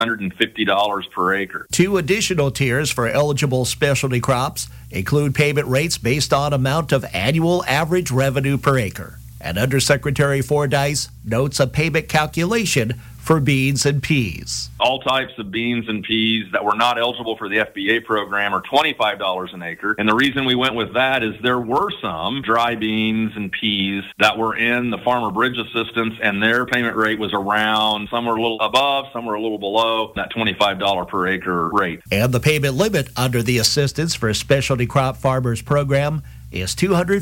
$150 per acre. Two additional tiers for eligible specialty crops include payment rates based on amount of annual average revenue per acre. And Undersecretary Fordyce notes a payment calculation for beans and peas. All types of beans and peas that were not eligible for the FBA program are $25 an acre. And the reason we went with that is there were some dry beans and peas that were in the Farmer Bridge Assistance, and their payment rate was around, some were a little above, some were a little below that $25 per acre rate. And the payment limit under the Assistance for Specialty Crop Farmers program is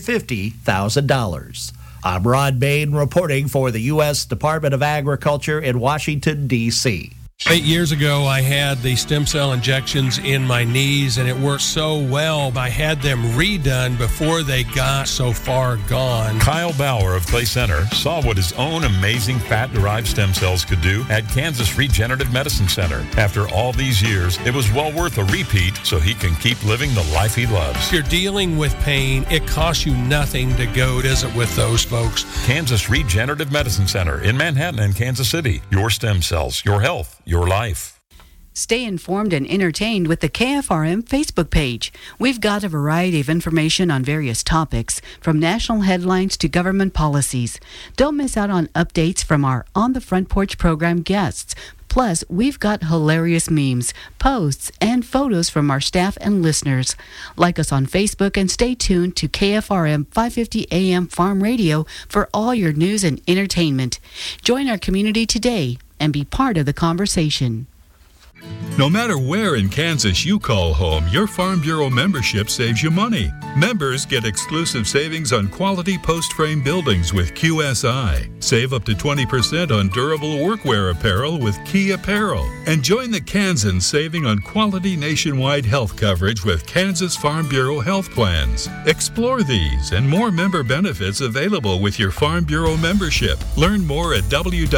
$250,000. I'm Ron Bain reporting for the U.S. Department of Agriculture in Washington, D.C. 8 years ago, I had the stem cell injections in my knees, and it worked so well. I had them redone before they got so far gone. Kyle Bauer of Clay Center saw what his own amazing fat-derived stem cells could do at Kansas Regenerative Medicine Center. After all these years, it was well worth a repeat so he can keep living the life he loves. If you're dealing with pain, it costs you nothing to go visit with those folks. Kansas Regenerative Medicine Center in Manhattan and Kansas City. Your stem cells, your health, your life. Stay informed and entertained with the KFRM Facebook page. We've got a variety of information on various topics, from national headlines to government policies. Don't miss out on updates from our On the Front Porch program guests. Plus, we've got hilarious memes, posts, and photos from our staff and listeners. Like us on Facebook and stay tuned to KFRM 550 AM Farm Radio for all your news and entertainment. Join our community today and be part of the conversation. No matter where in Kansas you call home, your Farm Bureau membership saves you money. Members get exclusive savings on quality post-frame buildings with QSI. Save up to 20% on durable workwear apparel with Key Apparel. And join the Kansans saving on quality nationwide health coverage with Kansas Farm Bureau health plans. Explore these and more member benefits available with your Farm Bureau membership. Learn more at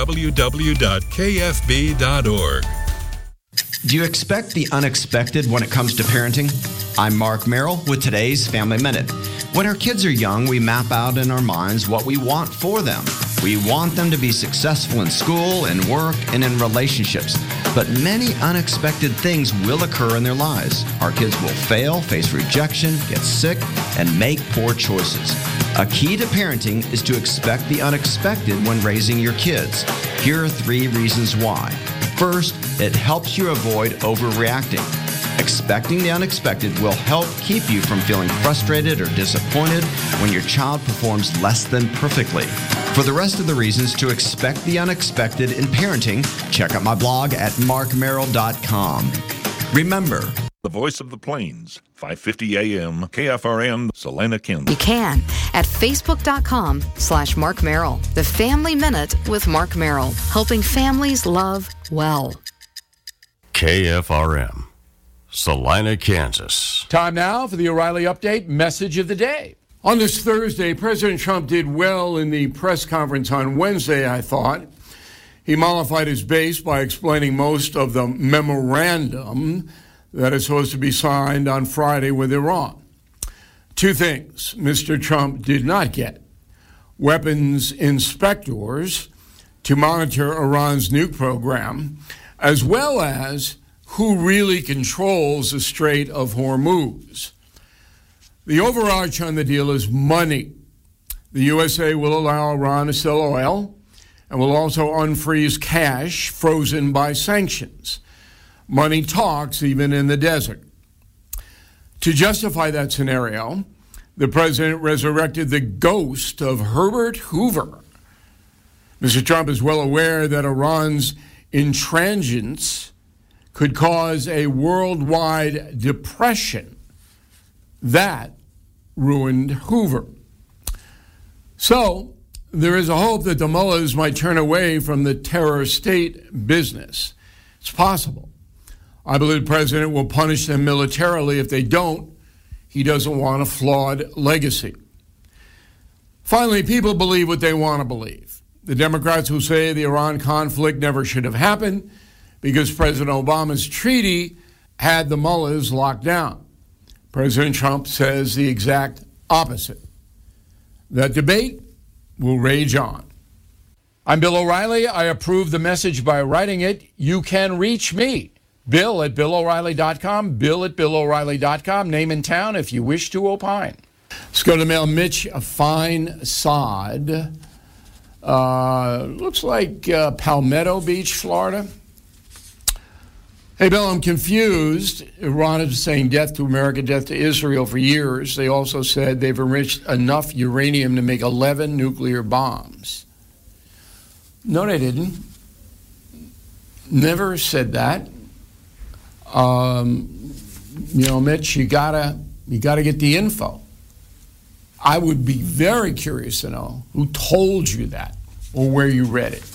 www.kfb.org. Do you expect the unexpected when it comes to parenting? I'm Mark Merrill with today's Family Minute. When our kids are young, we map out in our minds what we want for them. We want them to be successful in school, in work, and in relationships. But many unexpected things will occur in their lives. Our kids will fail, face rejection, get sick, and make poor choices. A key to parenting is to expect the unexpected when raising your kids. Here are 3 reasons why. First, it helps you avoid overreacting. Expecting the unexpected will help keep you from feeling frustrated or disappointed when your child performs less than perfectly. For the rest of the reasons to expect the unexpected in parenting, check out my blog at markmerrill.com. Remember, the voice of the plains, 550 AM, KFRM, Salina, Kansas. You can at facebook.com/Mark Merrill. The Family Minute with Mark Merrill, helping families love well. KFRM, Salina, Kansas. Time now for the O'Reilly Update Message of the Day. On this Thursday, President Trump did well in the press conference on Wednesday, I thought. He mollified his base by explaining most of the memorandum that is supposed to be signed on Friday with Iran. 2 things Mr. Trump did not get: weapons inspectors to monitor Iran's nuke program, as well as who really controls the Strait of Hormuz. The overarch on the deal is money. The USA will allow Iran to sell oil and will also unfreeze cash frozen by sanctions. Money talks even in the desert. To justify that scenario, the president resurrected the ghost of Herbert Hoover. Mr. Trump is well aware that Iran's intransigence could cause a worldwide depression. That ruined Hoover. So there is a hope that the mullahs might turn away from the terror state business. It's possible. I believe the president will punish them militarily. If they don't, he doesn't want a flawed legacy. Finally, people believe what they want to believe. The Democrats who say the Iran conflict never should have happened because President Obama's treaty had the mullahs locked down. President Trump says the exact opposite. That debate will rage on. I'm Bill O'Reilly. I approve the message by writing it. You can reach me, Bill at BillO'Reilly.com, Bill at BillO'Reilly.com, name and town if you wish to opine. Let's go to the mail. Mitch Fine Sod. Looks like Palmetto Beach, Florida. Hey, Bill, I'm confused. Iran has been saying death to America, death to Israel for years. They also said they've enriched enough uranium to make 11 nuclear bombs. No, they didn't. Never said that. Mitch, you gotta get the info. I would be very curious to know who told you that or where you read it.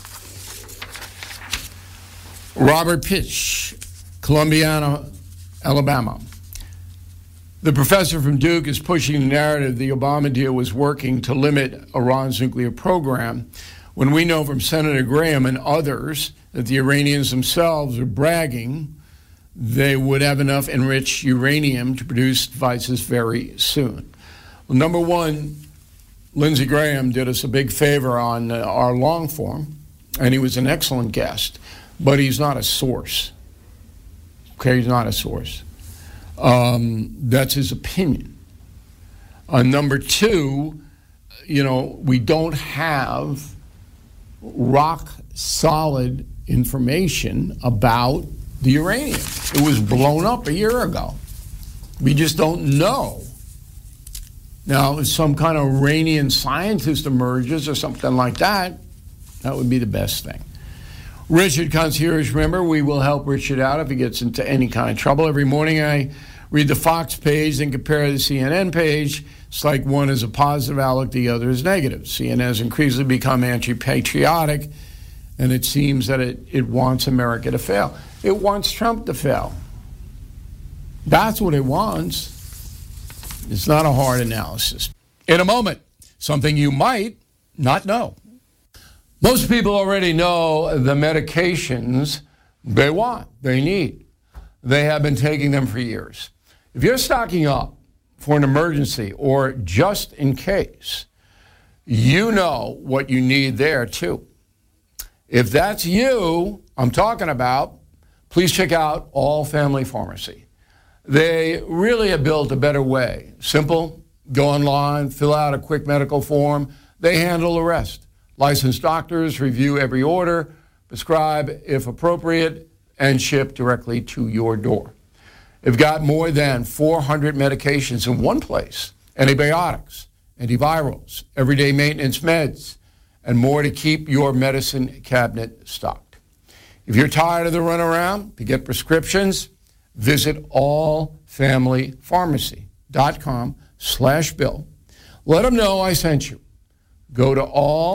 Robert Pitch, Columbiana, Alabama. The professor from Duke is pushing the narrative the Obama deal was working to limit Iran's nuclear program, when we know from Senator Graham and others that the Iranians themselves are bragging they would have enough enriched uranium to produce devices very soon. Well, number one, Lindsey Graham did us a big favor on our long form, and he was an excellent guest, but he's not a source. Okay, he's not a source. That's his opinion. Number two, we don't have rock solid information about the uranium. It was blown up a year ago. We just don't know. Now, if some kind of Iranian scientist emerges or something like that, that would be the best thing. Richard Concierge, remember, we will help Richard out if he gets into any kind of trouble. Every morning I read the Fox page and compare the CNN page. It's like one is a positive outlook, the other is negative. CNN has increasingly become anti-patriotic, and it seems that it wants America to fail. It wants Trump to fail. That's what it wants. It's not a hard analysis. In a moment, something you might not know. Most people already know the medications they want, they need. They have been taking them for years. If you're stocking up for an emergency or just in case, you know what you need there too. If that's you I'm talking about, please check out All Family Pharmacy. They really have built a better way. Simple, go online, fill out a quick medical form. They handle the rest. Licensed doctors review every order, prescribe if appropriate, and ship directly to your door. They've got more than 400 medications in one place. Antibiotics, antivirals, everyday maintenance meds, and more to keep your medicine cabinet stocked. If you're tired of the runaround to get prescriptions, visit allfamilypharmacy.com/Bill. Let them know I sent you. Go to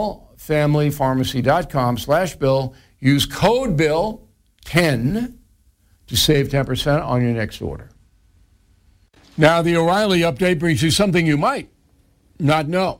allfamilypharmacy.com/Bill. Use code BILL10 to save 10% on your next order. Now, the O'Reilly update brings you something you might not know.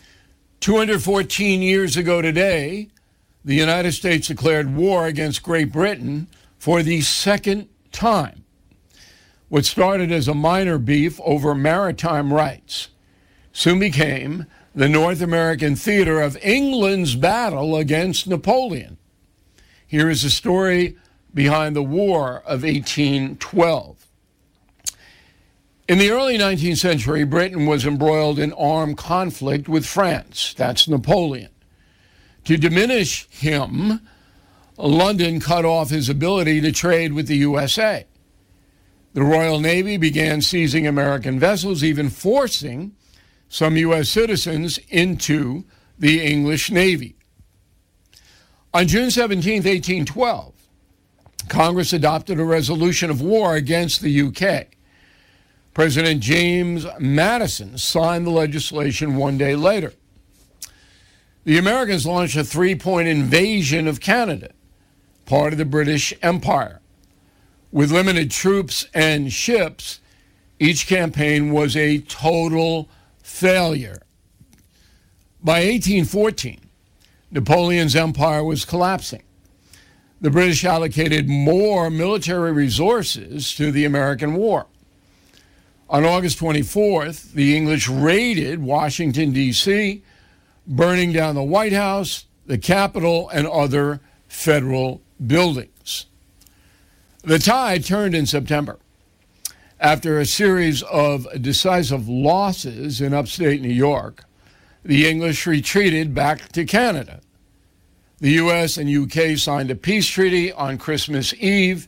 214 years ago today, the United States declared war against Great Britain for the second time. What started as a minor beef over maritime rights soon became the North American theater of England's battle against Napoleon. Here is the story behind the War of 1812. In the early 19th century, Britain was embroiled in armed conflict with France. That's Napoleon. To diminish him, London cut off his ability to trade with the USA. The Royal Navy began seizing American vessels, even forcing some U.S. citizens into the English Navy. On June 17, 1812, Congress adopted a resolution of war against the UK. President James Madison signed the legislation one day later. The Americans launched a three-point invasion of Canada, part of the British Empire. With limited troops and ships, each campaign was a total failure. By 1814, Napoleon's empire was collapsing. The British allocated more military resources to the American war. On August 24th, the English raided Washington, D.C., burning down the White House, the Capitol, and other federal buildings. The tide turned in September. After a series of decisive losses in upstate New York, the English retreated back to Canada. The U.S. and U.K. signed a peace treaty on Christmas Eve,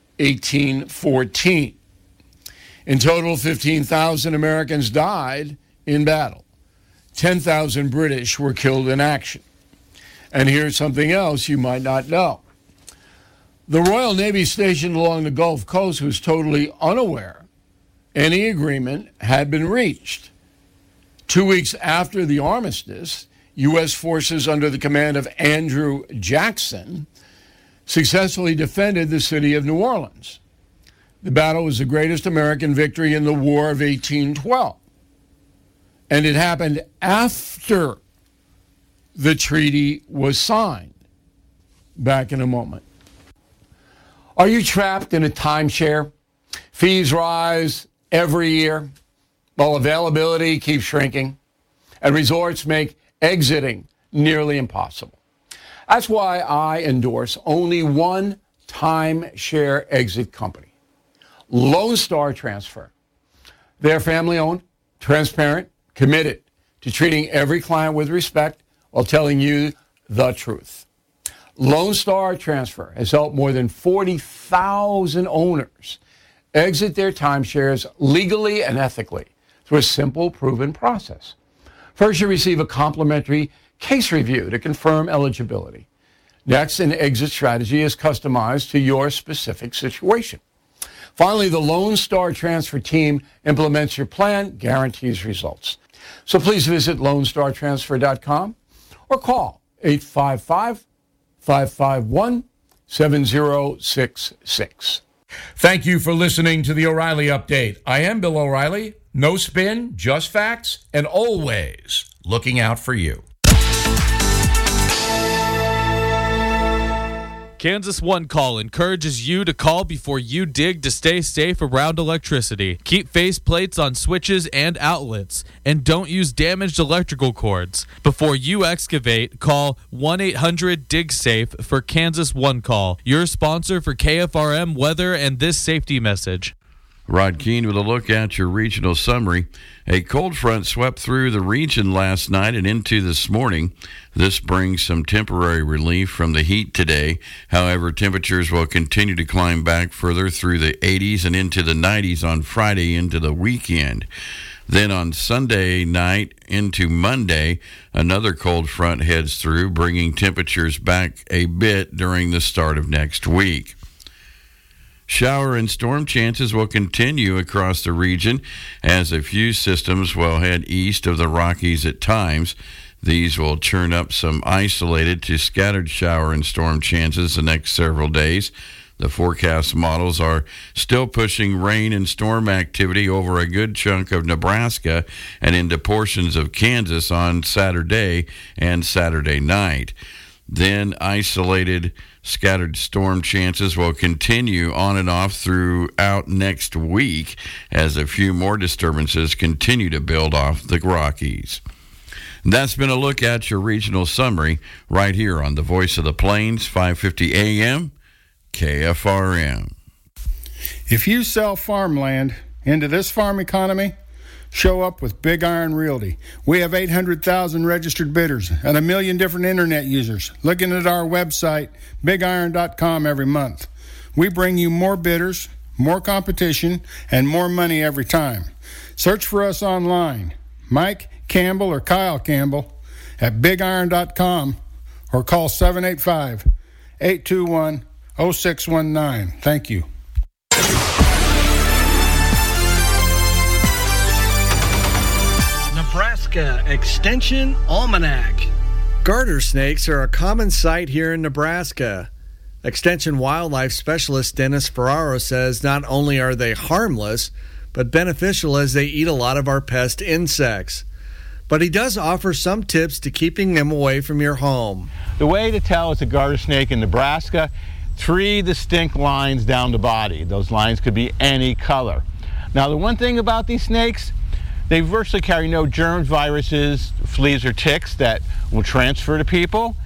1814. In total, 15,000 Americans died in battle. 10,000 British were killed in action. And here's something else you might not know. The Royal Navy stationed along the Gulf Coast was totally unaware any agreement had been reached. 2 weeks after the armistice, U.S. forces under the command of Andrew Jackson successfully defended the city of New Orleans. The battle was the greatest American victory in the War of 1812. And it happened after the treaty was signed. Back in a moment. Are you trapped in a timeshare? Fees rise every year while availability keeps shrinking, and resorts make exiting nearly impossible. That's why I endorse only one timeshare exit company, Lone Star Transfer. They're family-owned, transparent, committed to treating every client with respect while telling you the truth. Lone Star Transfer has helped more than 40,000 owners exit their timeshares legally and ethically through a simple, proven process. First, you receive a complimentary case review to confirm eligibility. Next, an exit strategy is customized to your specific situation. Finally, the Lone Star Transfer team implements your plan, guarantees results. So please visit LoneStarTransfer.com or call 855-551-7066. Thank you for listening to the O'Reilly Update. I am Bill O'Reilly. No spin, just facts, and always looking out for you. Kansas One Call encourages you to call before you dig to stay safe around electricity. Keep face plates on switches and outlets, and don't use damaged electrical cords. Before you excavate, call 1-800-DIG-SAFE for Kansas One Call, your sponsor for KFRM weather and this safety message. Rod Keene with a look at your regional summary. A cold front swept through the region last night and into this morning. This brings some temporary relief from the heat today. However, temperatures will continue to climb back further through the 80s and into the 90s on Friday into the weekend. Then on Sunday night into Monday, another cold front heads through, bringing temperatures back a bit during the start of next week. Shower and storm chances will continue across the region as a few systems will head east of the Rockies at times. These will churn up some isolated to scattered shower and storm chances the next several days. The forecast models are still pushing rain and storm activity over a good chunk of Nebraska and into portions of Kansas on Saturday and Saturday night. Then isolated scattered storm chances will continue on and off throughout next week as a few more disturbances continue to build off the Rockies. And that's been a look at your regional summary right here on the Voice of the Plains, 550 AM, KFRM. If you sell farmland into this farm economy, show up with Big Iron Realty. We have 800,000 registered bidders and 1 million different internet users looking at our website, bigiron.com, every month. We bring you more bidders, more competition, and more money every time. Search for us online, Mike Campbell or Kyle Campbell at bigiron.com, or call 785-821-0619. Thank you. Nebraska Extension Almanac. Garter snakes are a common sight here in Nebraska. Extension wildlife specialist Dennis Ferraro says not only are they harmless, but beneficial as they eat a lot of our pest insects. But he does offer some tips to keeping them away from your home. The way to tell it's a garter snake in Nebraska, 3 distinct lines down the body. Those lines could be any color. Now, the one thing about these snakes, they virtually carry no germs, viruses, fleas, or ticks that will transfer to people.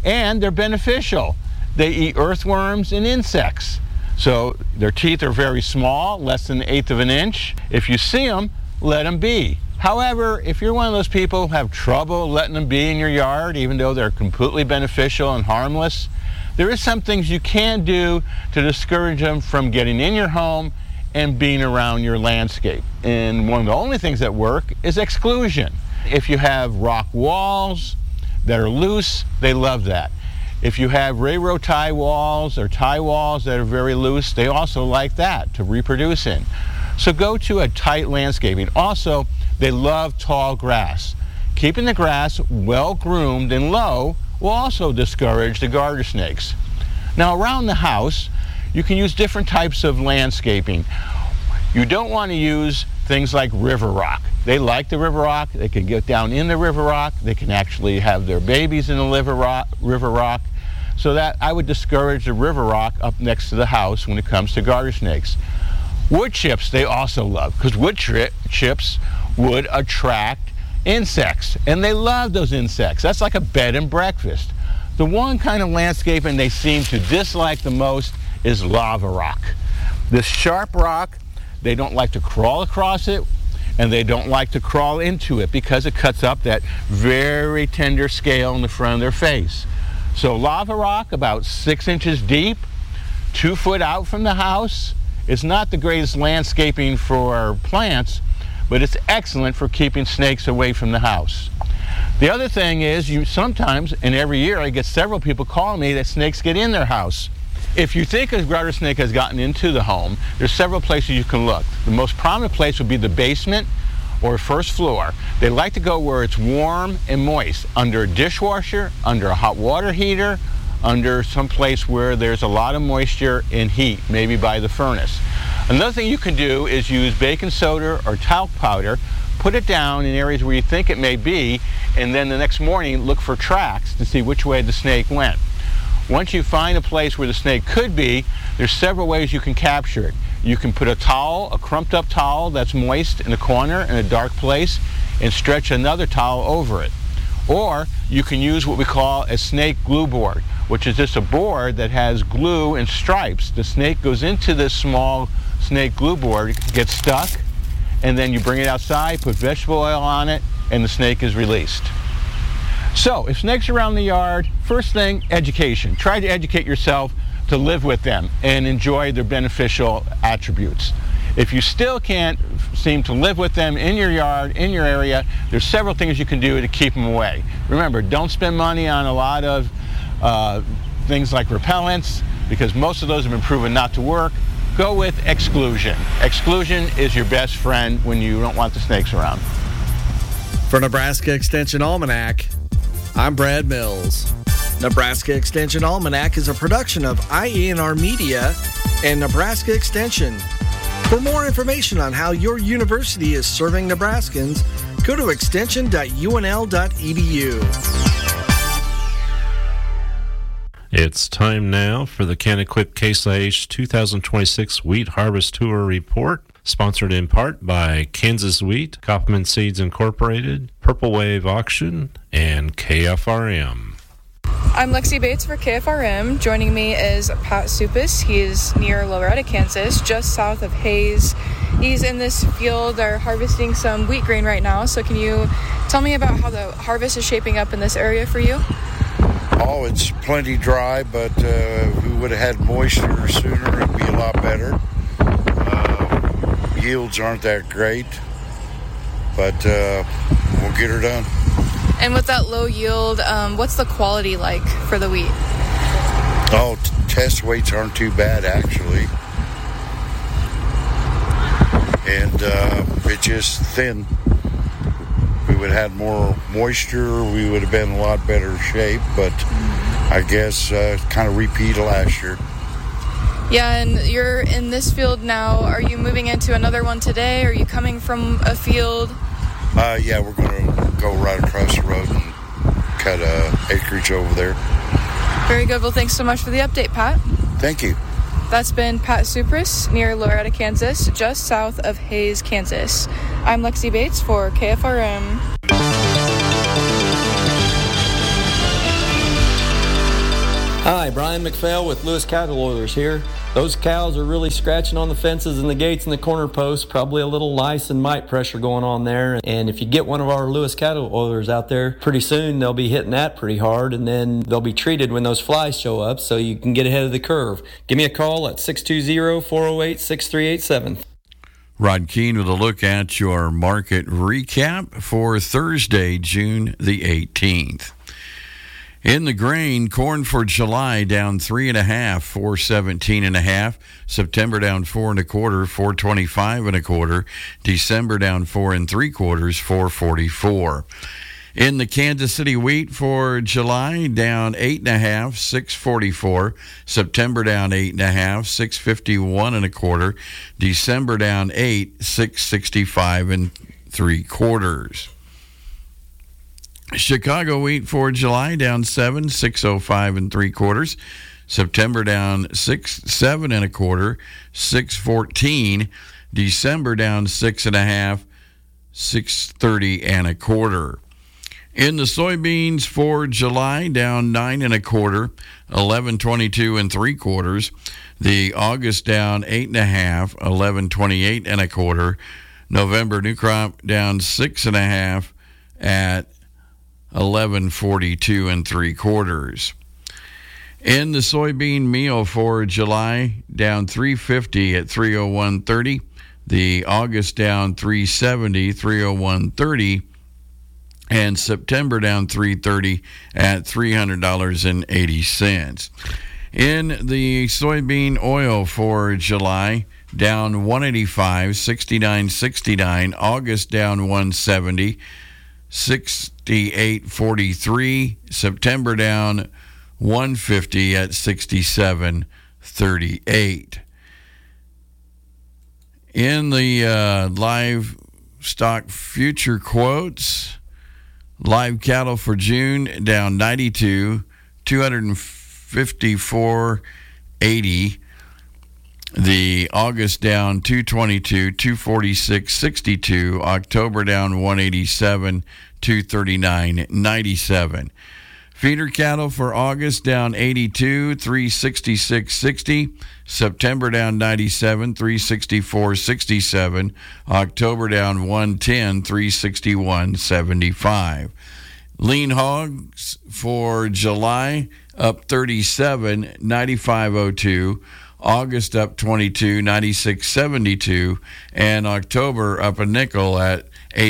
and they're beneficial. They eat earthworms and insects. So their teeth are very small, less than 1/8 of an inch. If you see them, let them be. However, if you're one of those people who have trouble letting them be in your yard, even though they're completely beneficial and harmless, there is some things you can do to discourage them from getting in your home and being around your landscape. And one of the only things that work is exclusion. If you have rock walls that are loose, they love that. If you have railroad tie walls or tie walls that are very loose, they also like that to reproduce in. So go to a tight landscaping. Also, they love tall grass. Keeping the grass well groomed and low will also discourage the garter snakes. Now around the house, you can use different types of landscaping. You don't want to use things like river rock. They like the river rock. They can get down in the river rock. They can actually have their babies in the river rock. So that I would discourage the river rock up next to the house when it comes to garter snakes. Wood chips they also love, because wood chips would attract insects, and they love those insects. That's like a bed and breakfast. The one kind of landscaping they seem to dislike the most is lava rock. This sharp rock, they don't like to crawl across it, and they don't like to crawl into it because it cuts up that very tender scale in the front of their face. So lava rock, about 6 inches deep, 2 foot out from the house, is not the greatest landscaping for plants, but it's excellent for keeping snakes away from the house. The other thing is, you sometimes, and every year I get several people calling me that snakes get in their house. If you think a garter snake has gotten into the home, there's several places you can look. The most prominent place would be the basement or first floor. They like to go where it's warm and moist, under a dishwasher, under a hot water heater, under some place where there's a lot of moisture and heat, maybe by the furnace. Another thing you can do is use baking soda or talc powder, put it down in areas where you think it may be, and then the next morning look for tracks to see which way the snake went. Once you find a place where the snake could be, there's several ways you can capture it. You can put a towel, a crumped up towel that's moist in a corner in a dark place, and stretch another towel over it. Or you can use what we call a snake glue board, which is just a board that has glue and stripes. The snake goes into this small snake glue board, gets stuck, and then you bring it outside, put vegetable oil on it, and the snake is released. So if snakes are around the yard, first thing, education. Try to educate yourself to live with them and enjoy their beneficial attributes. If you still can't seem to live with them in your yard, in your area, there's several things you can do to keep them away. Remember, don't spend money on a lot of things like repellents, because most of those have been proven not to work. Go with exclusion. Exclusion is your best friend when you don't want the snakes around. For Nebraska Extension Almanac, I'm Brad Mills. Nebraska Extension Almanac is a production of IENR Media and Nebraska Extension. For more information on how your university is serving Nebraskans, go to extension.unl.edu. It's time now for the Can-Equip Case IH 2026 Wheat Harvest Tour Report, sponsored in part by Kansas Wheat, Kaufman Seeds Incorporated, Purple Wave Auction, and KFRM. I'm Lexi Bates for KFRM. Joining me is Pat Supis. He is near Loretta, Kansas, just south of Hayes. He's in this field. They're harvesting some wheat grain right now. So can you tell me about how the harvest is shaping up in this area for you? Oh, it's plenty dry, but if we would have had moisture sooner, it'd be a lot better. Yields aren't that great, but we'll get her done. And with that low yield, what's the quality like for the wheat? Oh, test weights aren't too bad, actually. And it's just thin. If we would have had more moisture, we would have been in a lot better shape, but I guess kind of repeat of last year. Yeah, and you're in this field now. Are you moving into another one today? Are you coming from a field? Yeah, we're going to go right across the road and cut acreage over there. Very good. Well, thanks so much for the update, Pat. Thank you. That's been Pat Supris near Loretta, Kansas, just south of Hayes, Kansas. I'm Lexi Bates for KFRM. Hi, Brian McPhail with Lewis Cattle Oilers here. Those cows are really scratching on the fences and the gates and the corner posts, probably a little lice and mite pressure going on there. And if you get one of our Lewis Cattle Oilers out there, pretty soon they'll be hitting that pretty hard, and then they'll be treated when those flies show up so you can get ahead of the curve. Give me a call at 620-408-6387. Rod Keene with a look at your market recap for Thursday, June the 18th. In the grain, corn for July down 3.5, 417.5. September down 4 1/4, 425 1/4. December down 4 3/4, 444. In the Kansas City wheat for July, down 8.5, 644. September down 8.5, 651 1/4. December down 8, 665 3/4. Chicago wheat for July down 7, 605 3/4. September down 6, 7 1/4, 614. December down 6.5, 630 1/4. In the soybeans for July, down 9 1/4, 1122 3/4. The August down 8.5, 1128 1/4. November new crop down 6.5 at 1142 3/4. In the soybean meal for July, down 350 at 301.30. The August down 370, 301.30. And September down 330 at $300.80. In the soybean oil for July, down 185, 69.69. August down 170, 68.43. September down 150 at 67.38. In the livestock future quotes, live cattle for June down 92, 254.80. The August down 222, 246.62. October down 187, 239.97. Feeder cattle for August down 82, 366.60. September down 97, 364.67. October down 110, 361.75. Lean hogs for July up 37, 95.02. August up 22, 96.72, and October up a nickel at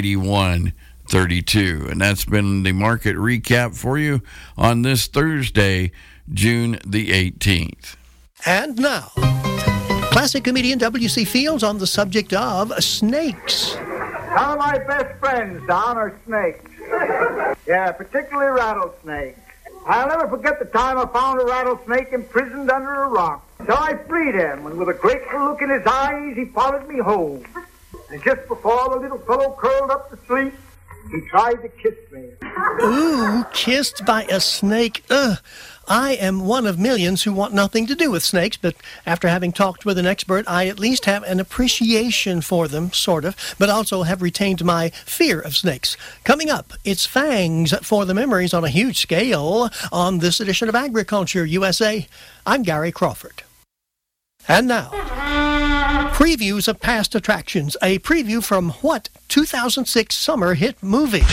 81.32. And that's been the market recap for you on this Thursday, June the 18th. And now, classic comedian W.C. Fields on the subject of snakes. Some of my best friends, Don, are snakes. Yeah, particularly rattlesnakes. I'll never forget the time I found a rattlesnake imprisoned under a rock. So I freed him, and with a grateful look in his eyes, he followed me home. And just before the little fellow curled up to sleep, he tried to kiss me. Ooh, kissed by a snake. Ugh. I am one of millions who want nothing to do with snakes, but after having talked with an expert, I at least have an appreciation for them, sort of, but also have retained my fear of snakes. Coming up, it's fangs for the memories on a huge scale on this edition of Agriculture USA. I'm Gary Crawford. And now, previews of past attractions, a preview from what 2006 summer hit movie?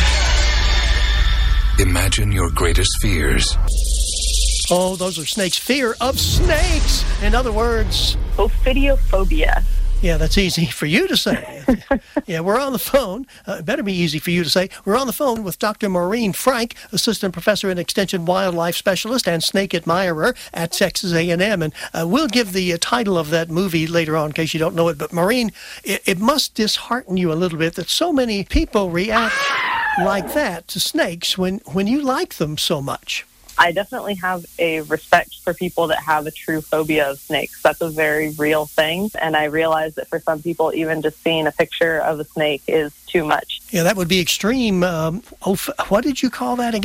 Imagine your greatest fears. Oh, those are snakes. Fear of snakes. In other words, ophidiophobia. Yeah, that's easy for you to say. Yeah, we're on the phone. Better be easy for you to say. We're on the phone with Dr. Maureen Frank, Assistant Professor and Extension Wildlife Specialist and Snake Admirer at Texas A&M. And we'll give the title of that movie later on in case you don't know it. But Maureen, it must dishearten you a little bit that so many people react like that to snakes when you like them so much. I definitely have a respect for people that have a true phobia of snakes. That's a very real thing. And I realize that for some people, even just seeing a picture of a snake is too much. Yeah, that would be extreme. What did you call that again?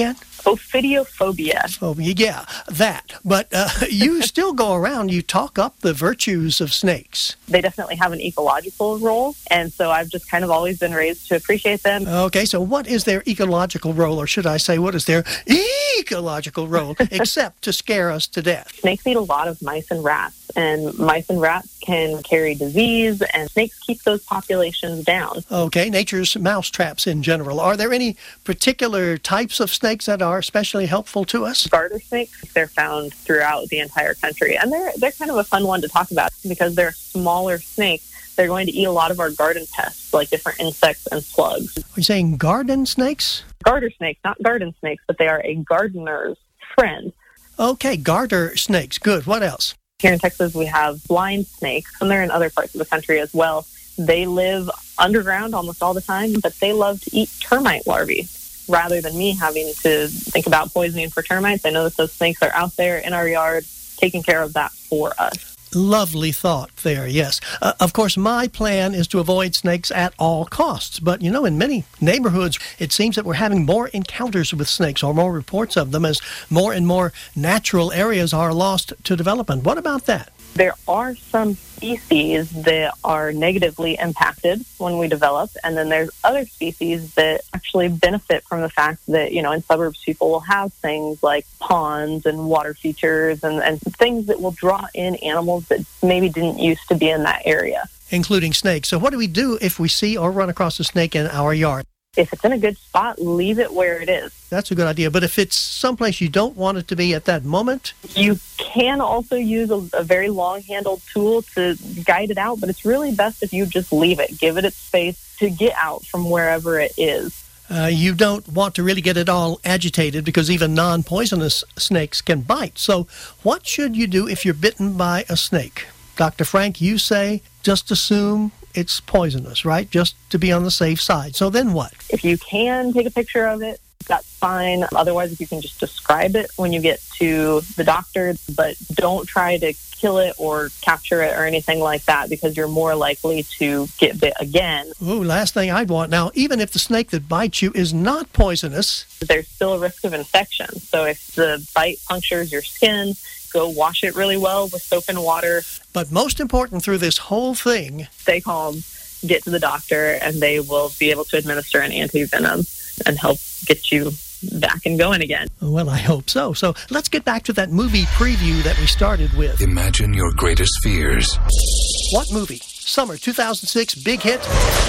Ophidiophobia. Oh, yeah, that. But you still go around, you talk up the virtues of snakes. They definitely have an ecological role, and so I've just kind of always been raised to appreciate them. Okay, so what is their ecological role, or should I say, what is their ecological role, except to scare us to death? Snakes eat a lot of mice and rats, and mice and rats can carry disease, and snakes keep those populations down. Okay, nature's mouse traps in general. Are there any particular types of snakes that are especially helpful to us? Garter snakes, they're found throughout the entire country, and they're kind of a fun one to talk about because they're a smaller snake. They're going to eat a lot of our garden pests, like different insects and slugs. Are you saying garden snakes? Garter snakes, not garden snakes, but they are a gardener's friend. Okay, garter snakes. Good. What else? Here in Texas, we have blind snakes, and they're in other parts of the country as well. They live underground almost all the time, but they love to eat termite larvae. Rather than me having to think about poisoning for termites, I know that those snakes are out there in our yard taking care of that for us. Lovely thought there, yes. Of course, my plan is to avoid snakes at all costs. But, you know, in many neighborhoods, it seems that we're having more encounters with snakes or more reports of them as more and more natural areas are lost to development. What about that? There are some species that are negatively impacted when we develop, and then there's other species that actually benefit from the fact that, you know, in suburbs people will have things like ponds and water features and things that will draw in animals that maybe didn't used to be in that area. Including snakes. So what do we do if we see or run across a snake in our yard? If it's in a good spot, leave it where it is. That's a good idea. But if it's someplace you don't want it to be at that moment? You can also use a very long-handled tool to guide it out, but it's really best if you just leave it. Give it its space to get out from wherever it is. You don't want to really get it all agitated because even non-poisonous snakes can bite. So what should you do if you're bitten by a snake? Dr. Frank, you say just assume it's poisonous, right? Just to be on the safe side. So then what? If you can take a picture of it, that's fine. Otherwise, if you can just describe it when you get to the doctor, but don't try to kill it or capture it or anything like that because you're more likely to get bit again. Ooh, last thing I'd want. Now, even if the snake that bites you is not poisonous, there's still a risk of infection. So if the bite punctures your skin, go wash it really well with soap and water. But most important through this whole thing, stay calm, get to the doctor, and they will be able to administer an anti-venom and help get you back and going again. Well, I hope so. So let's get back to that movie preview that we started with. Imagine your greatest fears. What movie? Summer 2006, big hit,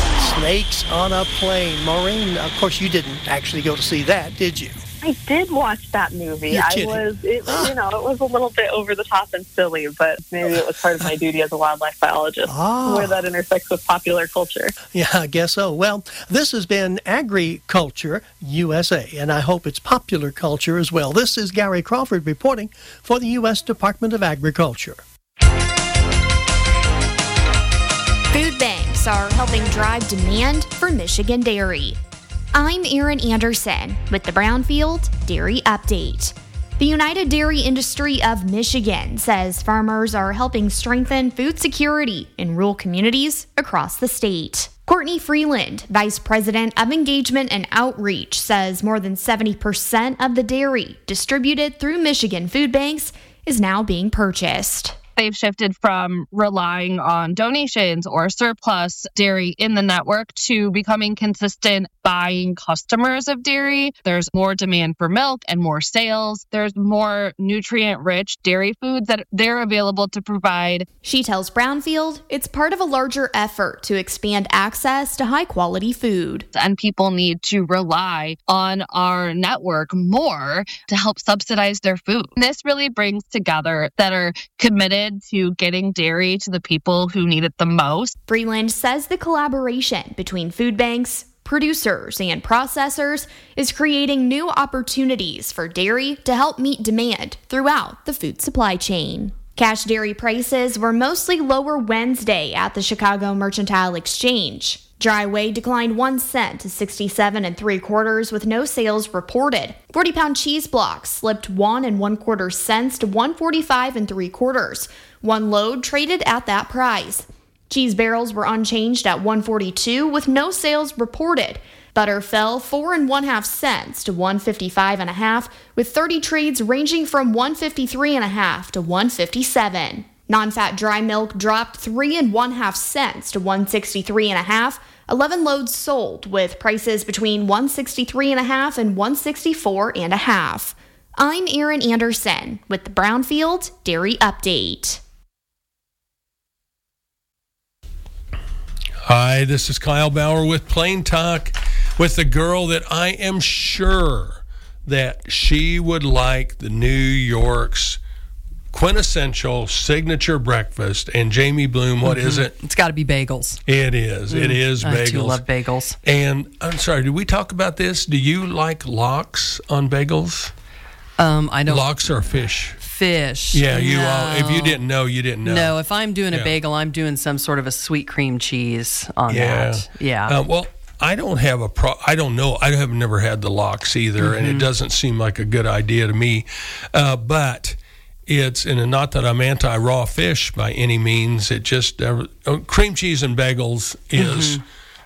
Snakes on a Plane. Maureen, of course, you didn't actually go to see that, did you? I did watch that movie. You're kidding. It was a little bit over the top and silly, but maybe it was part of my duty as a wildlife biologist, where that intersects with popular culture. Yeah, I guess so. Well, this has been Agriculture USA, and I hope it's popular culture as well. This is Gary Crawford reporting for the U.S. Department of Agriculture. Food banks are helping drive demand for Michigan dairy. I'm Erin Anderson with the Brownfield Dairy Update. The United Dairy Industry of Michigan says farmers are helping strengthen food security in rural communities across the state. Courtney Freeland, Vice President of Engagement and Outreach, says more than 70% of the dairy distributed through Michigan food banks is now being purchased. They've shifted from relying on donations or surplus dairy in the network to becoming consistent buying customers of dairy. There's more demand for milk and more sales. There's more nutrient-rich dairy foods that they're available to provide. She tells Brownfield it's part of a larger effort to expand access to high-quality food. And people need to rely on our network more to help subsidize their food. This really brings together that are committed to getting dairy to the people who need it the most. Freeland says the collaboration between food banks, producers, and processors is creating new opportunities for dairy to help meet demand throughout the food supply chain. Cash dairy prices were mostly lower Wednesday at the Chicago Mercantile Exchange. Dry whey declined 1 cent to 67 3/4 with no sales reported. 40-pound cheese blocks slipped 1 1/4 cents to 145 3/4. One load traded at that price. Cheese barrels were unchanged at 142 with no sales reported. Butter fell 4 1/2 cents to $1.55.5, with 30 trades ranging from $1.53.5 to $1.57. Non-fat dry milk dropped 3 1/2 cents to $1.63.5. 11 loads sold, with prices between $1.63.5 and $1.64.5. I'm Erin Anderson with the Brownfield Dairy Update. Hi, this is Kyle Bauer with Plain Talk, with the girl that I am sure that she would like the New York's quintessential signature breakfast. And Jamie Bloom, what is it? It's got to be bagels. It is. It is bagels. I too love bagels. And I'm sorry, did we talk about this? Do you like lox on bagels? I don't. Lox or fish? Fish. Yeah, you all. If you didn't know, you didn't know. No, if I'm doing a bagel, I'm doing some sort of a sweet cream cheese on that. Yeah. Well, I don't have I don't know. I have never had the lox either, and it doesn't seem like a good idea to me. But it's, and not that I'm anti-raw fish by any means. It just cream cheese and bagels is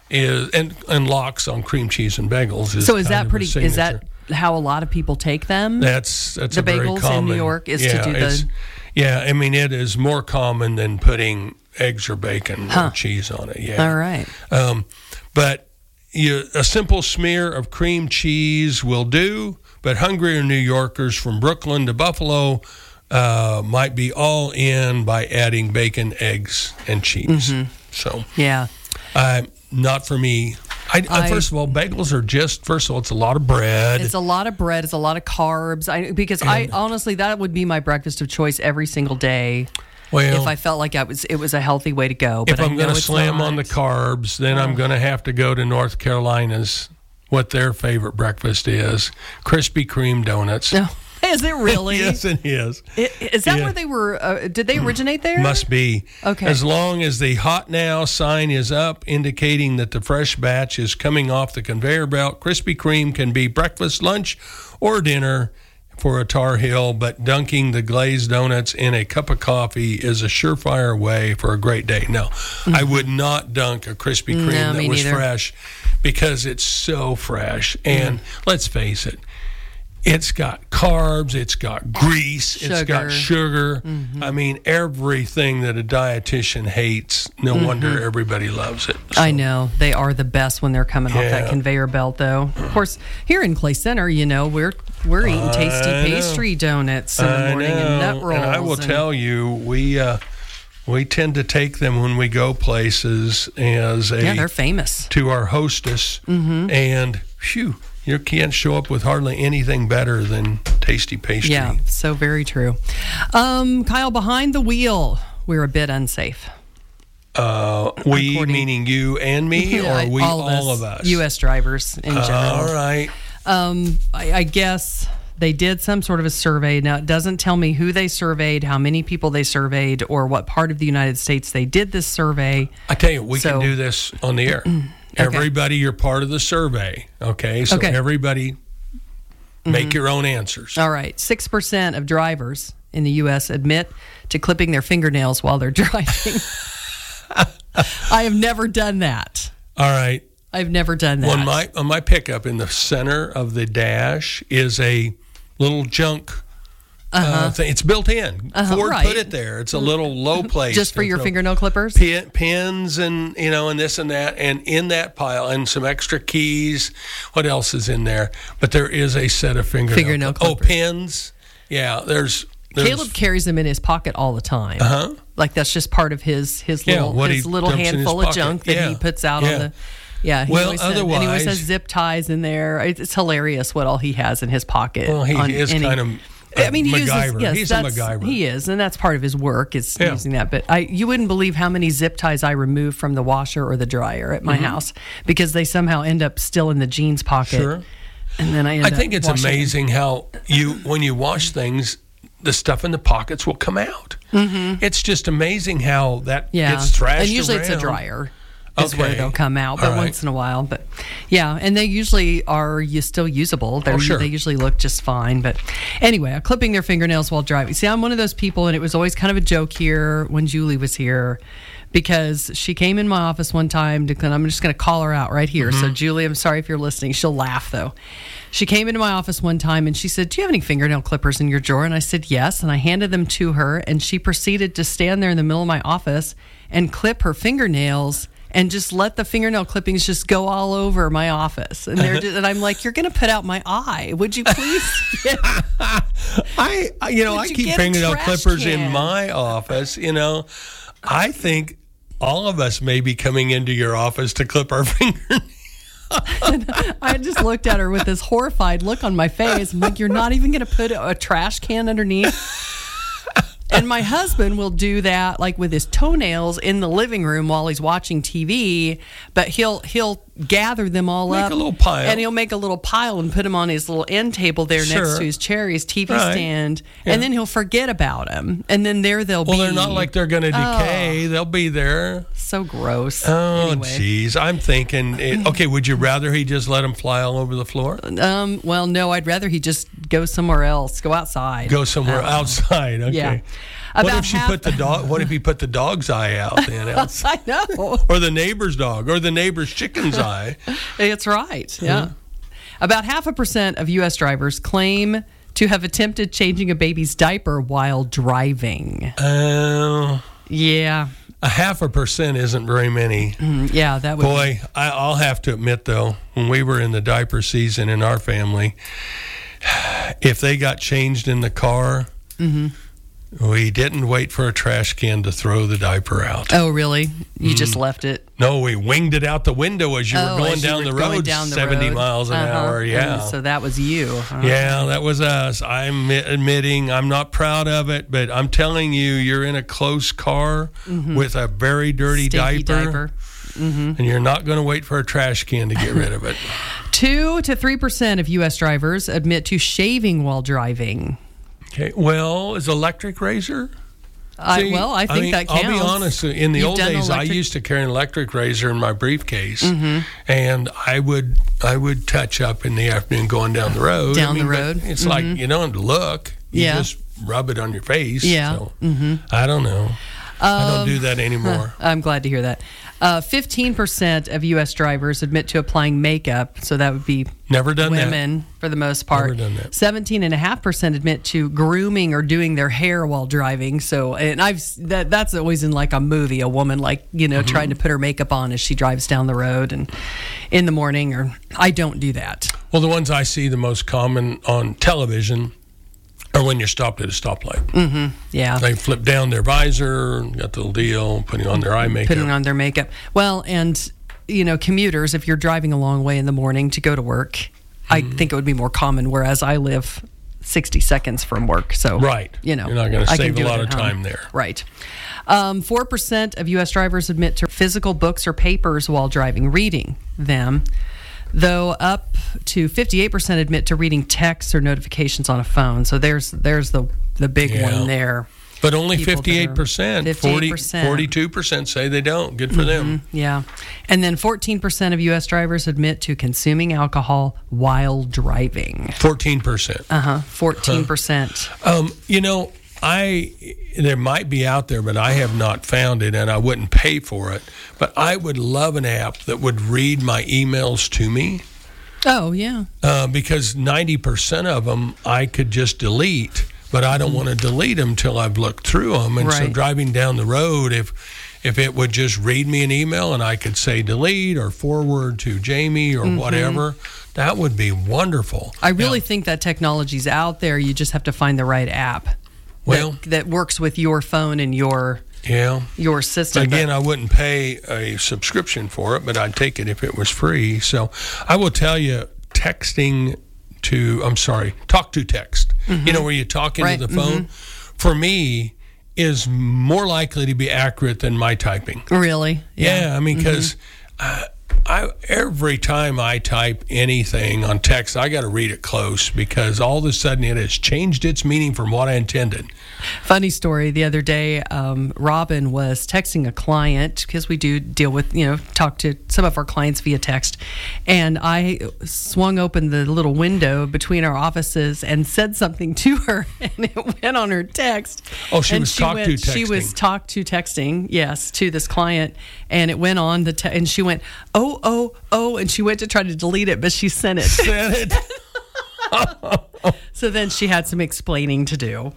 and lox on cream cheese and bagels is. So is that pretty? Is that how a lot of people take them? That's the a very bagels common, in New York is to do the. Yeah, I mean it is more common than putting eggs or bacon or cheese on it. Yeah. All right. But a simple smear of cream cheese will do. But hungrier New Yorkers from Brooklyn to Buffalo might be all in by adding bacon, eggs, and cheese. So yeah, not for me. First of all, bagels are just, first of all, it's a lot of bread. It's a lot of bread. It's a lot of carbs. I honestly, that would be my breakfast of choice every single day. Well, if I felt like it was a healthy way to go. But if I'm going to slam on the carbs, then I'm going to have to go to North Carolina's, what their favorite breakfast is, Krispy Kreme donuts. No. Is it really? Yes, it is. Is that where they were? Did they originate there? Must be. Okay. As long as the hot now sign is up, indicating that the fresh batch is coming off the conveyor belt, Krispy Kreme can be breakfast, lunch, or dinner for a Tar Heel, but dunking the glazed donuts in a cup of coffee is a surefire way for a great day. No, I would not dunk a Krispy Kreme that was fresh, because it's so fresh. And let's face it, it's got carbs, it's got grease, it's got sugar. I mean, everything that a dietitian hates, no wonder everybody loves it. So. I know. They are the best when they're coming off that conveyor belt, though. Of course, here in Clay Center, we're eating tasty pastry donuts in the morning and nut rolls. And I will tell you, we tend to take them when we go places as they're famous. To our hostess. And phew, you can't show up with hardly anything better than tasty pastry. Yeah, so very true. Kyle, behind the wheel, we're a bit unsafe. We, meaning you and me, or we, all of us? U.S. drivers in general. All right. I guess they did some sort of a survey. Now, it doesn't tell me who they surveyed, how many people they surveyed, or what part of the United States they did this survey. I tell you, we can do this on the air. Everybody, you're part of the survey. Okay, so everybody make your own answers. All right. 6% of drivers in the U.S. admit to clipping their fingernails while they're driving. I have never done that. All right. I've never done that. On my pickup, in the center of the dash is a little junk thing. It's built in. Ford put it there. It's a little low place. Just for your fingernail clippers? Pins and, and this and that, and in that pile, and some extra keys. What else is in there? But there is a set of fingernail clippers. Oh, pins. Yeah, there's Caleb carries them in his pocket all the time. Like that's just part of his little handful of junk that he puts out on the... Yeah, he always has zip ties in there. It's hilarious what all he has in his pocket. Well, he is kind of... MacGyver. He's a MacGyver. He is, and that's part of his work is using that. But you wouldn't believe how many zip ties I remove from the washer or the dryer at my house because they somehow end up still in the jeans pocket. Sure. And then I think it's amazing how when you wash things, the stuff in the pockets will come out. It's just amazing how that gets thrashed and usually around. It's a dryer. Is where they'll come out, but once in a while. But yeah, and they usually are still usable. They usually look just fine. But anyway, clipping their fingernails while driving. See, I'm one of those people, and it was always kind of a joke here when Julie was here. because she came in my office one time, and I'm just going to call her out right here. So, Julie, I'm sorry if you're listening. She'll laugh, though. She came into my office one time, and she said, "Do you have any fingernail clippers in your drawer?" And I said, "Yes." And I handed them to her, and she proceeded to stand there in the middle of my office and clip her fingernails and just let the fingernail clippings just go all over my office. And and I'm like, "You're going to put out my eye. Would you please?" I keep fingernail clippers in my office. I think all of us may be coming into your office to clip our fingernails. I just looked at her with this horrified look on my face. I'm like, "You're not even going to put a trash can underneath?" And my husband will do that, like with his toenails in the living room while he's watching TV. But he'll gather them all up, make a little pile, and he'll make a little pile and put them on his little end table there next to his chair, his TV stand, and then he'll forget about them. And then they'll be. Well, they're not like they're going to decay; they'll be there. So gross. Oh, jeez! Anyway. I'm thinking, okay, would you rather he just let them fly all over the floor? Well, no, I'd rather he just go somewhere else, go outside. Go somewhere outside. Okay. Yeah. What if she put the dog? What if he put the dog's eye out then? I know. Or the neighbor's dog, or the neighbor's chicken's eye. It's right. Yeah. About 0.5% of U.S. drivers claim to have attempted changing a baby's diaper while driving. Oh. Yeah. 0.5% isn't very many. Yeah, that would. Boy, I'll have to admit though, when we were in the diaper season in our family, if they got changed in the car. We didn't wait for a trash can to throw the diaper out. Oh, really? You just left it? No, we winged it out the window as you were going down the road, 70 miles an hour. Yeah. And so that was you. Yeah, that was us. I'm admitting I'm not proud of it, but I'm telling you, you're in a close car with a very dirty diaper. And you're not going to wait for a trash can to get rid of it. 2 to 3% of U.S. drivers admit to shaving while driving. Okay. Well, is electric razor? I think that counts. I'll be honest. In the old days, I used to carry an electric razor in my briefcase, and I would touch up in the afternoon going down the road. It's like you don't look. You just rub it on your face. Yeah. So, I don't know. I don't do that anymore. I'm glad to hear that. 15% of U.S. drivers admit to applying makeup, so that would be women for the most part. Never done that. 17.5% admit to grooming or doing their hair while driving. So, and that's always in like a movie, a woman trying to put her makeup on as she drives down the road and in the morning. Or I don't do that. Well, the ones I see the most common on television. Or when you're stopped at a stoplight. Yeah. They flip down their visor, got the little deal, putting on their eye makeup. Putting on their makeup. Well, and, commuters, if you're driving a long way in the morning to go to work, I think it would be more common, whereas I live 60 seconds from work. So, right. You're not going to save a lot of time there. Right. 4% of U.S. drivers admit to physical books or papers while driving, reading them. Though up to 58% admit to reading texts or notifications on a phone. So there's the big one there. But only 58%. 42% say they don't. Good for them. Yeah. And then 14% of U.S. drivers admit to consuming alcohol while driving. 14%. 14%. There might be out there, but I have not found it, and I wouldn't pay for it. But I would love an app that would read my emails to me. Oh, yeah. Because 90% of them I could just delete, but I don't want to delete them till I've looked through them. And so driving down the road, if it would just read me an email and I could say delete or forward to Jamie or whatever, that would be wonderful. I really think that technology's out there. You just have to find the right app. That works with your phone and your system. Again, I wouldn't pay a subscription for it, but I'd take it if it was free. So I will tell you, talk to text, where you talk into the phone, for me, is more likely to be accurate than my typing. Really? Yeah, because every time I type anything on text, I got to read it close because all of a sudden it has changed its meaning from what I intended. Funny story. The other day, Robin was texting a client because we do deal with, talk to some of our clients via text. And I swung open the little window between our offices and said something to her, and it went on her text. Oh, she was talk to texting. She was talk to texting, yes, to this client. And it went on and she went, oh, and she went to try to delete it, but she sent it. Sent it. So then she had some explaining to do.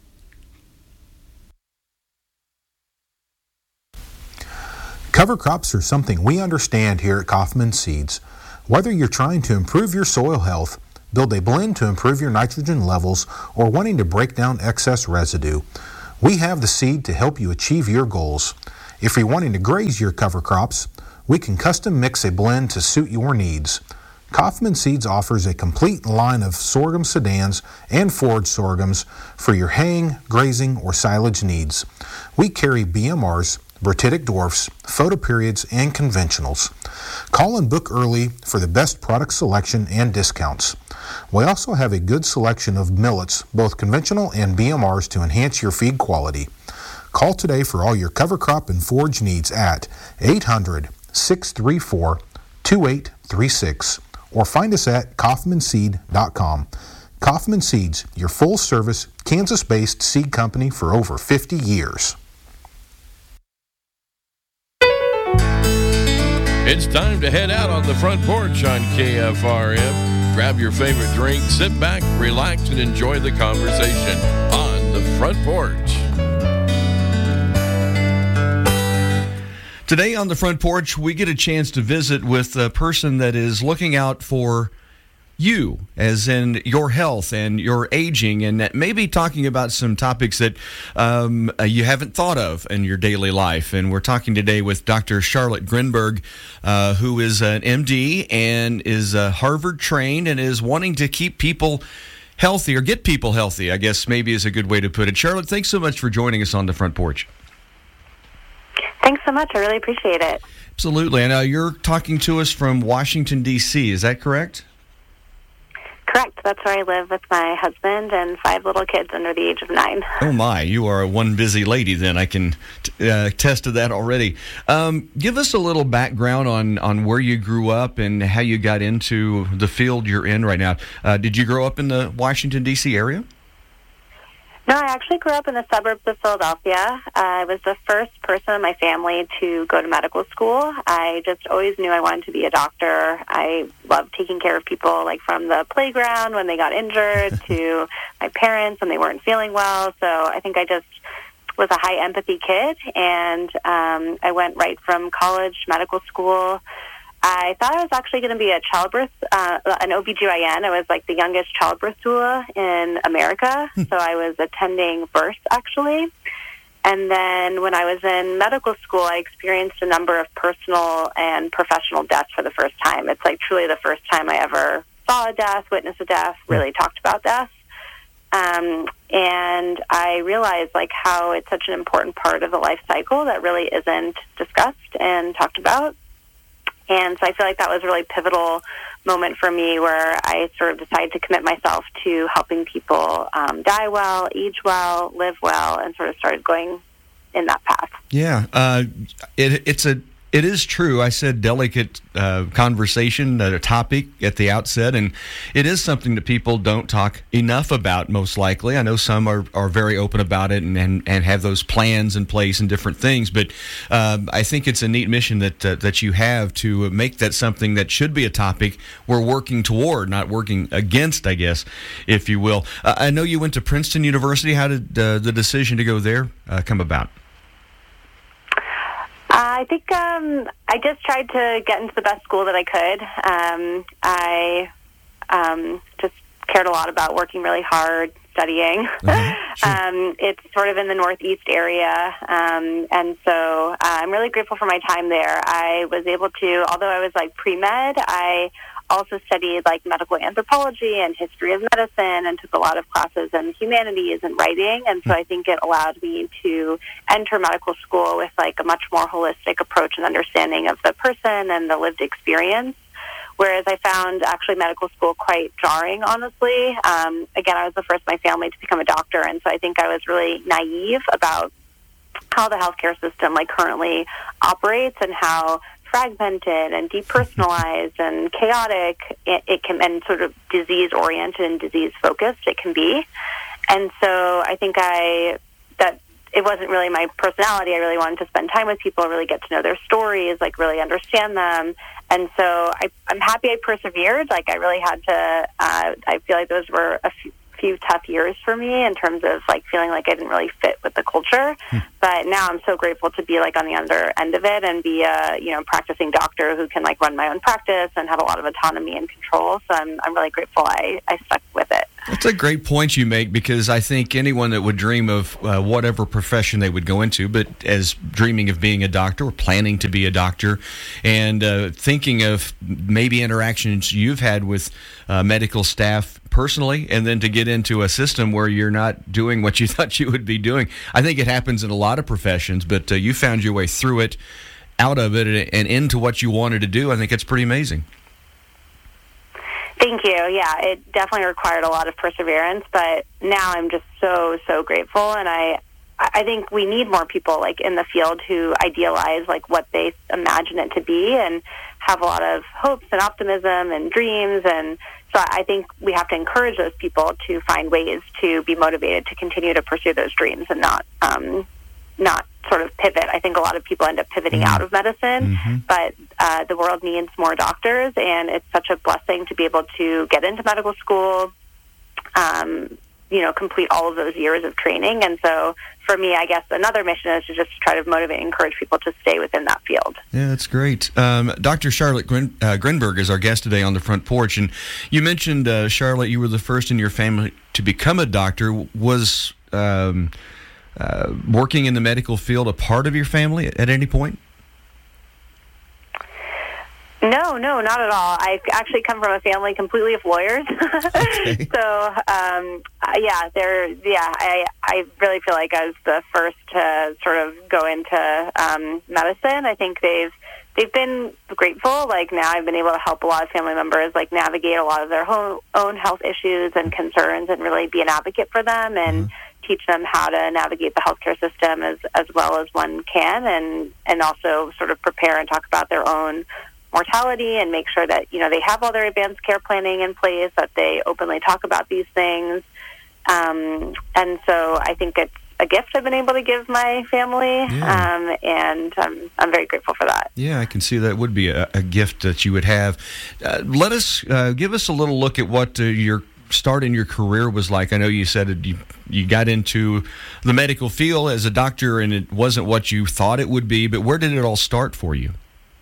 Cover crops are something we understand here at Kaufman Seeds. Whether you're trying to improve your soil health, build a blend to improve your nitrogen levels, or wanting to break down excess residue, we have the seed to help you achieve your goals. If you're wanting to graze your cover crops, we can custom mix a blend to suit your needs. Kaufman Seeds offers a complete line of sorghum sedans and forage sorghums for your haying, grazing, or silage needs. We carry BMRs, Bratitic dwarfs, photoperiods, and conventionals. Call and book early for the best product selection and discounts. We also have a good selection of millets, both conventional and BMRs, to enhance your feed quality. Call today for all your cover crop and forage needs at 800-634-2836 or find us at kaufmanseed.com. Kaufman Seeds, your full-service, Kansas-based seed company for over 50 years. It's time to head out on the front porch on KFRM. Grab your favorite drink, sit back, relax, and enjoy the conversation on the front porch. Today on the front porch, we get a chance to visit with a person that is looking out for you, as in your health and your aging, and maybe talking about some topics that you haven't thought of in your daily life. And we're talking today with Dr. Charlotte Grinberg, who is an MD and is Harvard trained and is wanting to keep people healthy, or get people healthy, I guess maybe is a good way to put it. Charlotte, thanks so much for joining us on the front porch. Thanks so much. I really appreciate it. Absolutely. And you're talking to us from Washington, D.C., is that correct? Correct. That's where I live with my husband and 5 little kids under the age of 9. Oh, my. You are one busy lady, then. I can attest to that already. Give us a little background on where you grew up and how you got into the field you're in right now. Did you grow up in the Washington, D.C. area? No, I actually grew up in the suburbs of Philadelphia. I was the first person in my family to go to medical school. I just always knew I wanted to be a doctor. I loved taking care of people, like from the playground when they got injured to my parents when they weren't feeling well. So I think I just was a high empathy kid, and I went right from college, medical school. I thought I was actually going to be a childbirth, an OBGYN. I was like the youngest childbirth doula in America, so I was attending births, actually. And then when I was in medical school, I experienced a number of personal and professional deaths for the first time. It's like truly the first time I ever saw a death, witnessed a death, really talked about death. And I realized like how it's such an important part of the life cycle that really isn't discussed and talked about. And so I feel like that was a really pivotal moment for me where I sort of decided to commit myself to helping people die well, age well, live well, and sort of started going in that path. Yeah. It is true. I said delicate conversation, a topic at the outset, and it is something that people don't talk enough about, most likely. I know some are very open about it and have those plans in place and different things, but I think it's a neat mission that you have to make that something that should be a topic we're working toward, not working against, I guess, if you will. I know you went to Princeton University. How did the decision to go there come about? I think I just tried to get into the best school that I could. I just cared a lot about working really hard, studying. Sure. It's sort of in the Northeast area, and so I'm really grateful for my time there. I was able to, although I was like pre-med, I also studied like medical anthropology and history of medicine and took a lot of classes in humanities and writing. And so I think it allowed me to enter medical school with like a much more holistic approach and understanding of the person and the lived experience. Whereas I found actually medical school quite jarring, honestly. Again, I was the first in my family to become a doctor, and so I think I was really naive about how the healthcare system like currently operates and how fragmented and depersonalized and chaotic it can, and sort of disease-oriented and disease-focused it can be. And so I think that it wasn't really my personality. I really wanted to spend time with people, really get to know their stories, like really understand them. And so I'm happy I persevered. Like I really had to, I feel like those were a few tough years for me in terms of like feeling like I didn't really fit with the culture. But now I'm so grateful to be like on the other end of it and be a, practicing doctor who can like run my own practice and have a lot of autonomy and control. So I'm really grateful I stuck with it. That's a great point you make, because I think anyone that would dream of whatever profession they would go into, but as dreaming of being a doctor or planning to be a doctor and thinking of maybe interactions you've had with medical staff personally, and then to get into a system where you're not doing what you thought you would be doing. I think it happens in a lot of professions, but you found your way through it, out of it, and into what you wanted to do. I think it's pretty amazing. Thank you. Yeah, it definitely required a lot of perseverance, but now I'm just so grateful, and I think we need more people like in the field who idealize like what they imagine it to be and have a lot of hopes and optimism and dreams. And so I think we have to encourage those people to find ways to be motivated to continue to pursue those dreams and not sort of pivot. I think a lot of people end up pivoting out of medicine, but the world needs more doctors, and it's such a blessing to be able to get into medical school, complete all of those years of training. And so for me, I guess another mission is to just try to motivate and encourage people to stay within that field. Yeah, that's great. Dr. Charlotte Grinberg is our guest today on the Front Porch. And you mentioned, Charlotte, you were the first in your family to become a doctor. Was working in the medical field a part of your family at any point? No, not at all. I actually come from a family completely of lawyers. Okay. So, I really feel like I was the first to sort of go into medicine. I think they've been grateful. Like now I've been able to help a lot of family members like navigate a lot of their own health issues and concerns and really be an advocate for them and teach them how to navigate the healthcare system as well as one can, and also sort of prepare and talk about their own mortality and make sure that, they have all their advanced care planning in place, that they openly talk about these things. And so I think it's a gift I've been able to give my family, and I'm very grateful for that. Yeah, I can see that would be a gift that you would have. Let us give us a little look at what your start in your career was like. I know you said you got into the medical field as a doctor, and it wasn't what you thought it would be, but where did it all start for you?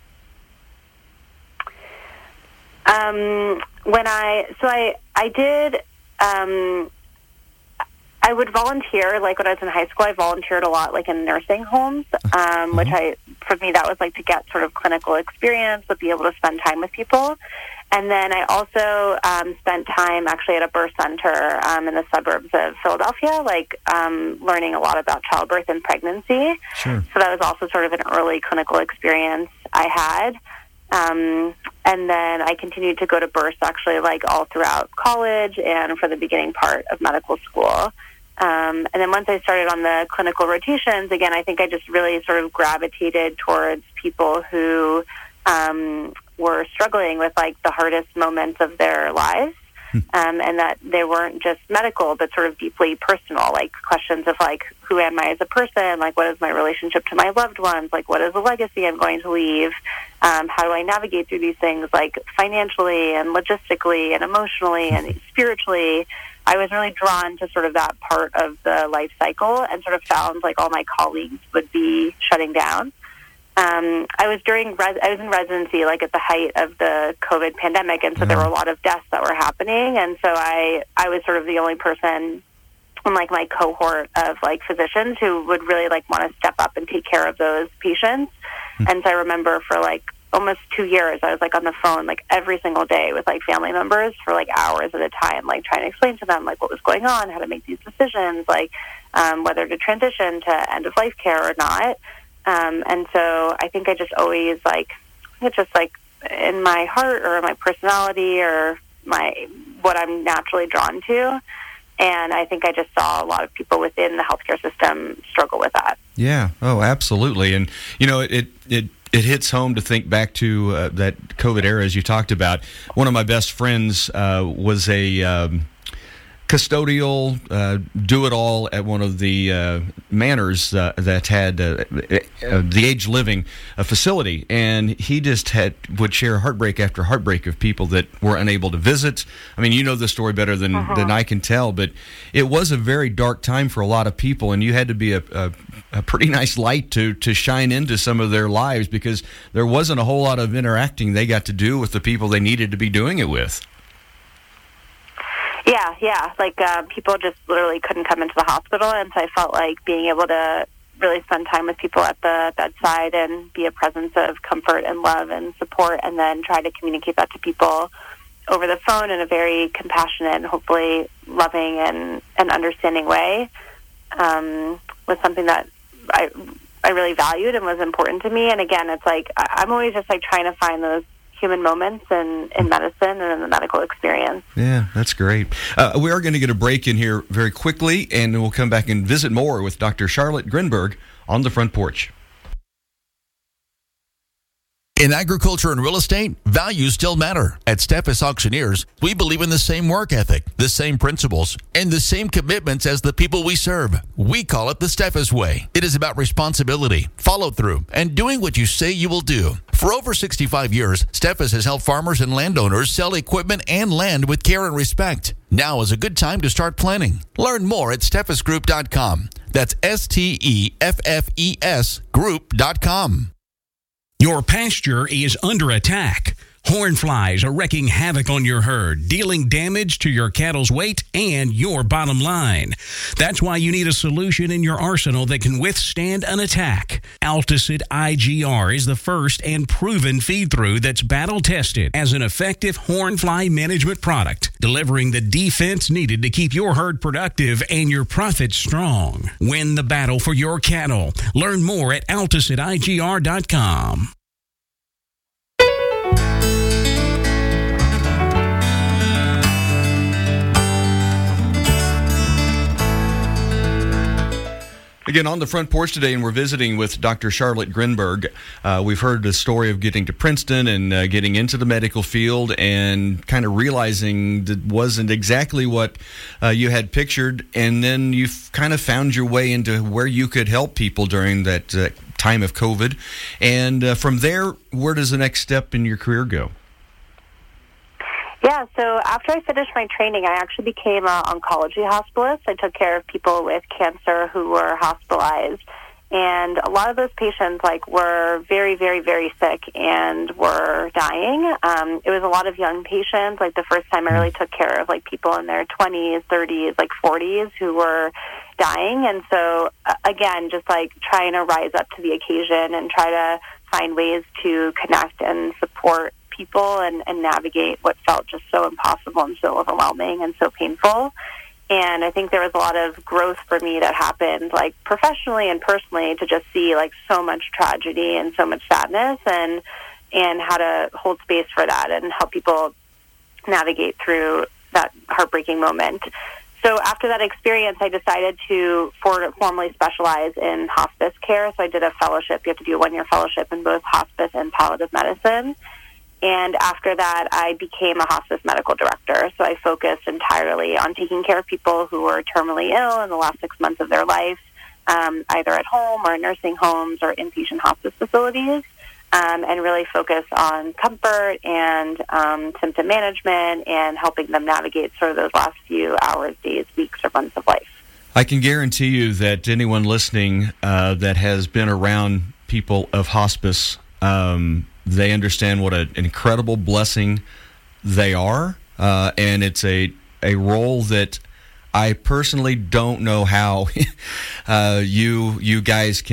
I would volunteer, like when I was in high school, I volunteered a lot, like in nursing homes, which for me, that was like to get sort of clinical experience, but be able to spend time with people. And then I also spent time actually at a birth center in the suburbs of Philadelphia, like learning a lot about childbirth and pregnancy. Sure. So that was also sort of an early clinical experience I had. And then I continued to go to births actually like all throughout college and for the beginning part of medical school. And then once I started on the clinical rotations, again, I think I just really sort of gravitated towards people who were struggling with like the hardest moments of their lives. And that they weren't just medical, but sort of deeply personal, like questions of like, who am I as a person? Like, what is my relationship to my loved ones? Like, what is the legacy I'm going to leave? How do I navigate through these things, like financially and logistically and emotionally and spiritually? I was really drawn to sort of that part of the life cycle and sort of found like all my colleagues would be shutting down. I was in residency like at the height of the COVID pandemic, and so there were a lot of deaths that were happening, and so I was sort of the only person in like my cohort of like physicians who would really like want to step up and take care of those patients. And so I remember for like almost 2 years, I was like on the phone like every single day with like family members for like hours at a time, like trying to explain to them like what was going on, how to make these decisions, like whether to transition to end of life care or not. And so I think I just always like, it's just like in my heart or my personality or what I'm naturally drawn to. And I think I just saw a lot of people within the healthcare system struggle with that. Yeah. Oh, absolutely. And, it hits home to think back to that COVID era, as you talked about. One of my best friends was a custodial, do-it-all at one of the manors that had the aged living facility, and he just would share heartbreak after heartbreak of people that were unable to visit. I mean, you know the story better than I can tell, but it was a very dark time for a lot of people, and you had to be a pretty nice light to shine into some of their lives, because there wasn't a whole lot of interacting they got to do with the people they needed to be doing it with. Yeah. Like people just literally couldn't come into the hospital, and so I felt like being able to really spend time with people at the bedside and be a presence of comfort and love and support, and then try to communicate that to people over the phone in a very compassionate and hopefully loving and understanding way was something that I really valued and was important to me. And again, it's like I'm always just like trying to find those human moments in medicine and in the medical experience. Yeah, that's great. We are going to get a break in here very quickly, and we'll come back and visit more with Dr. Charlotte Grinberg on the front porch. In agriculture and real estate, values still matter. At Steffes Auctioneers, we believe in the same work ethic, the same principles, and the same commitments as the people we serve. We call it the Steffes Way. It is about responsibility, follow-through, and doing what you say you will do. For over 65 years, Steffes has helped farmers and landowners sell equipment and land with care and respect. Now is a good time to start planning. Learn more at steffesgroup.com. That's STEFFES group.com. Your pasture is under attack. Hornflies are wreaking havoc on your herd, dealing damage to your cattle's weight and your bottom line. That's why you need a solution in your arsenal that can withstand an attack. Alticid IGR is the first and proven feed-through that's battle-tested as an effective hornfly management product, delivering the defense needed to keep your herd productive and your profits strong. Win the battle for your cattle. Learn more at AlticidIGR.com. Again, on the front porch today, and we're visiting with Dr. Charlotte Grinberg. We've heard the story of getting to Princeton and getting into the medical field and kind of realizing that wasn't exactly what you had pictured, and then you've kind of found your way into where you could help people during that time of COVID. And from there, where does the next step in your career go? Yeah, so after I finished my training, I actually became an oncology hospitalist. I took care of people with cancer who were hospitalized. And a lot of those patients were very, very, very sick and were dying. It was a lot of young patients. The first time I really took care of people in their 20s, 30s, 40s who were dying. And so, again, just trying to rise up to the occasion and try to find ways to connect and support people and navigate what felt just so impossible and so overwhelming and so painful. And I think there was a lot of growth for me that happened, professionally and personally, to just see so much tragedy and so much sadness, and how to hold space for that and help people navigate through that heartbreaking moment. So after that experience, I decided to formally specialize in hospice care. So I did a fellowship. You have to do a 1-year fellowship in both hospice and palliative medicine. And after that, I became a hospice medical director. So I focused entirely on taking care of people who were terminally ill in the last 6 months of their life, either at home or in nursing homes or inpatient hospice facilities, and really focus on comfort and symptom management and helping them navigate sort of those last few hours, days, weeks, or months of life. I can guarantee you that anyone listening that has been around people of hospice, they understand what an incredible blessing they are, and it's a role that I personally don't know how you guys can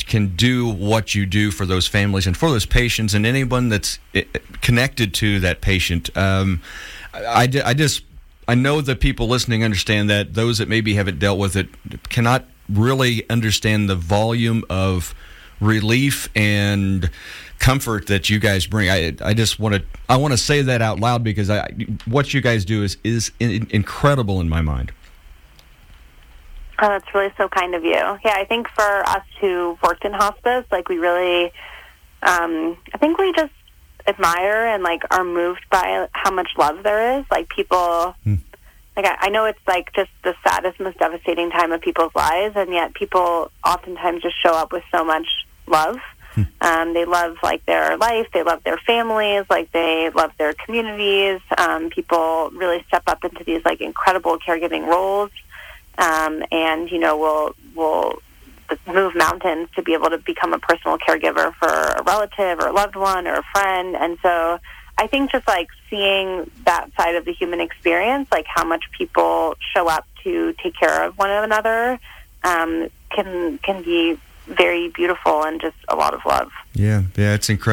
can do what you do for those families and for those patients and anyone that's connected to that patient. I know that people listening understand that. Those that maybe haven't dealt with it cannot really understand the volume of relief and comfort that you guys bring. I just want to say that out loud because what you guys do is incredible in my mind. Oh, that's really so kind of you. Yeah, I think for us who worked in hospice, like we really, I think we just admire and like are moved by how much love there is. Like people, like I know it's like just the saddest, most devastating time of people's lives, and yet people oftentimes just show up with so much love. They love like their life, they love their families, like they love their communities. People really step up into these like incredible caregiving roles. And, you know, will move mountains to be able to become a personal caregiver for a relative or a loved one or a friend. And so I think just like seeing that side of the human experience, like how much people show up to take care of one another, can be very beautiful and just a lot of love. Yeah, it's incredible.